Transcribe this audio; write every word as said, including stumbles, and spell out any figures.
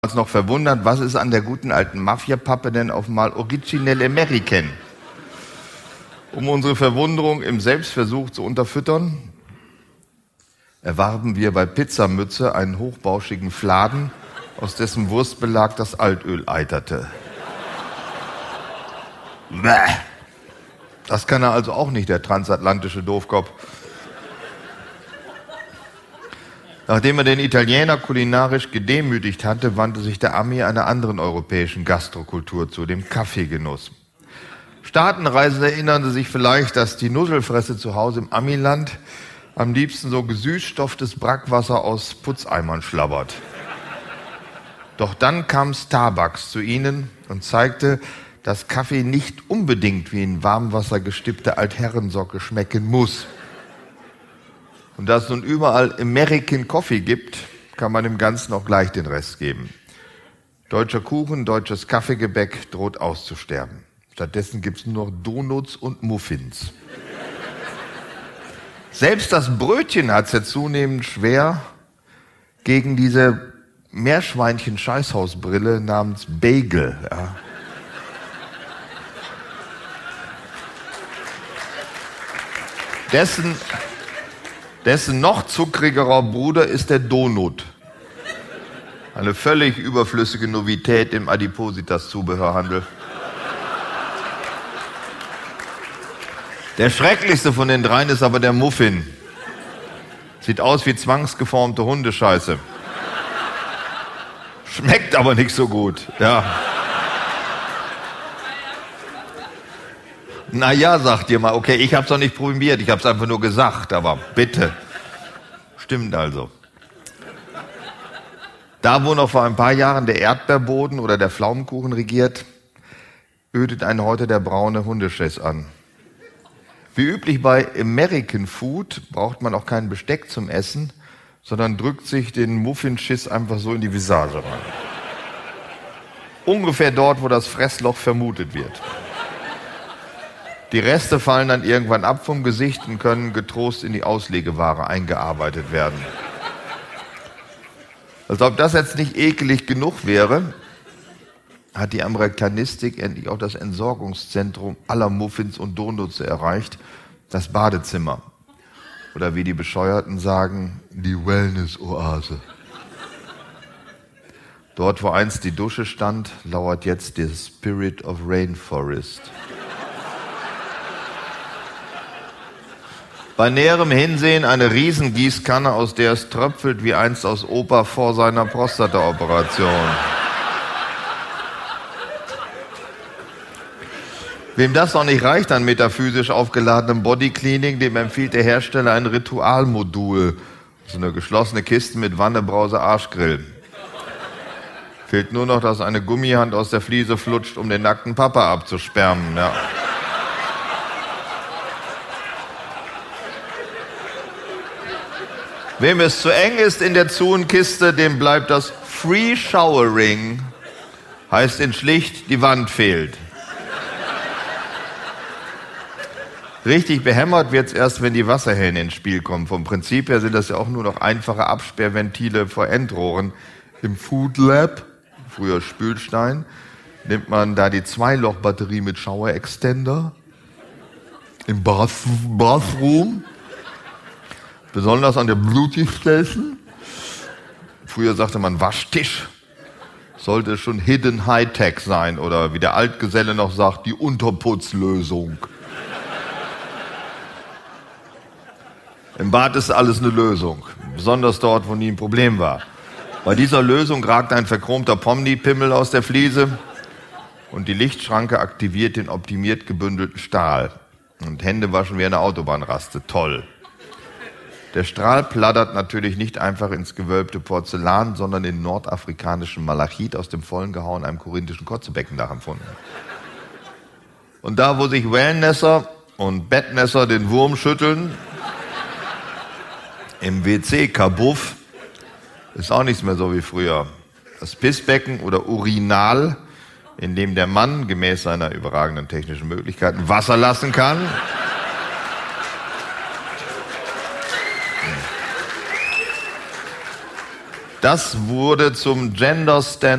uns noch verwundert, was ist an der guten alten Mafia-Pappe denn auf mal originell American? Um unsere Verwunderung im Selbstversuch zu unterfüttern, erwarben wir bei Pizzamütze einen hochbauschigen Fladen, aus dessen Wurstbelag das Altöl eiterte. Bäh. Das kann er also auch nicht, der transatlantische Doofkopf. Nachdem er den Italiener kulinarisch gedemütigt hatte, wandte sich der Ami einer anderen europäischen Gastrokultur zu, dem Kaffeegenuss. Staatenreisende erinnern Sie sich vielleicht, dass die Nuschelfresse zu Hause im Amiland am liebsten so gesüßstofftes Brackwasser aus Putzeimern schlabbert. Doch dann kam Starbucks zu ihnen und zeigte, dass Kaffee nicht unbedingt wie in Warmwasser gestippte Altherrensocke schmecken muss. Und da es nun überall American Coffee gibt, kann man dem Ganzen auch gleich den Rest geben. Deutscher Kuchen, deutsches Kaffeegebäck droht auszusterben. Stattdessen gibt es nur noch Donuts und Muffins. Selbst das Brötchen hat es ja zunehmend schwer gegen diese Meerschweinchen-Scheißhausbrille namens Bagel. Ja. Dessen, dessen noch zuckrigerer Bruder ist der Donut. Eine völlig überflüssige Novität im Adipositas-Zubehörhandel. Der schrecklichste von den dreien ist aber der Muffin. Sieht aus wie zwangsgeformte Hundescheiße. Schmeckt aber nicht so gut, ja. Na ja, sagt ihr mal, okay, ich hab's doch nicht probiert, ich hab's einfach nur gesagt, aber bitte. Stimmt also. Da, wo noch vor ein paar Jahren der Erdbeerboden oder der Pflaumenkuchen regiert, ödet einen heute der braune Hundeschiss an. Wie üblich bei American Food braucht man auch kein Besteck zum Essen, sondern drückt sich den Muffinschiss einfach so in die Visage rein. Ungefähr dort, wo das Fressloch vermutet wird. Die Reste fallen dann irgendwann ab vom Gesicht und können getrost in die Auslegeware eingearbeitet werden. Als ob das jetzt nicht ekelig genug wäre, hat die Amerikanistik endlich auch das Entsorgungszentrum aller Muffins und Donuts erreicht, das Badezimmer. Oder wie die Bescheuerten sagen, die Wellness-Oase. Dort, wo einst die Dusche stand, lauert jetzt der Spirit of Rainforest. Bei näherem Hinsehen eine Riesengießkanne, aus der es tröpfelt wie einst aus Opa vor seiner Prostata-Operation. Wem das noch nicht reicht an metaphysisch aufgeladenem Bodycleaning, dem empfiehlt der Hersteller ein Ritualmodul. So eine geschlossene Kiste mit Wanne, Brause, Arschgrill. Fehlt nur noch, dass eine Gummihand aus der Fliese flutscht, um den nackten Papa abzusperren. Ja. Wem es zu eng ist in der Zuhnkiste, dem bleibt das Free Showering. Heißt in schlicht, die Wand fehlt. Richtig behämmert wird es erst, wenn die Wasserhähne ins Spiel kommen. Vom Prinzip her sind das ja auch nur noch einfache Absperrventile vor Endrohren. Im Food Lab, früher Spülstein, nimmt man da die Zweiloch-Batterie mit Shower Extender. Im Bath Bathroom, besonders an der Beauty Station. Früher sagte man Waschtisch. Sollte schon Hidden Hightech sein oder wie der Altgeselle noch sagt, die Unterputzlösung. Im Bad ist alles eine Lösung, besonders dort, wo nie ein Problem war. Bei dieser Lösung ragt ein verchromter Pomni-Pimmel aus der Fliese und die Lichtschranke aktiviert den optimiert gebündelten Stahl. Und Hände waschen wie eine Autobahnraste, toll. Der Strahl plattert natürlich nicht einfach ins gewölbte Porzellan, sondern in nordafrikanischen Malachit aus dem vollen Gehau in einem korinthischen Kotzebecken nachempfunden. Und da, wo sich Wellnesser und Bettnässer den Wurm schütteln, im W C-Kabuff, ist auch nichts mehr so wie früher. Das Pissbecken oder Urinal, in dem der Mann gemäß seiner überragenden technischen Möglichkeiten Wasser lassen kann, Das wurde zum Gender